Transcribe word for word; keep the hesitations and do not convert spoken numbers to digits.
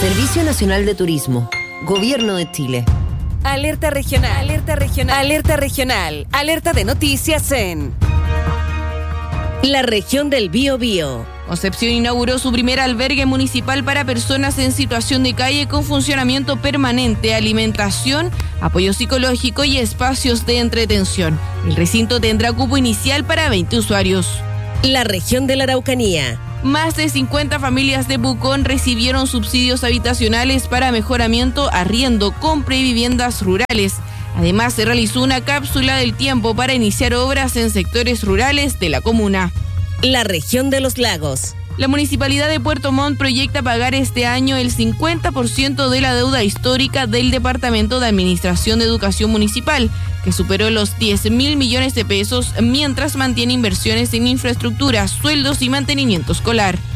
Servicio Nacional de Turismo, Gobierno de Chile. Alerta regional, alerta regional, alerta regional, alerta de noticias en la región del Biobío. Concepción inauguró su primer albergue municipal para personas en situación de calle con funcionamiento permanente, alimentación, apoyo psicológico y espacios de entretención. El recinto tendrá cupo inicial para veinte usuarios. La región de la Araucanía. Más de cincuenta familias de Pucón recibieron subsidios habitacionales para mejoramiento, arriendo, compra y viviendas rurales. Además, se realizó una cápsula del tiempo para iniciar obras en sectores rurales de la comuna. La región de los lagos. La Municipalidad de Puerto Montt proyecta pagar este año el cincuenta por ciento de la deuda histórica del Departamento de Administración de Educación Municipal, que superó los diez mil millones de pesos, mientras mantiene inversiones en infraestructura, sueldos y mantenimiento escolar.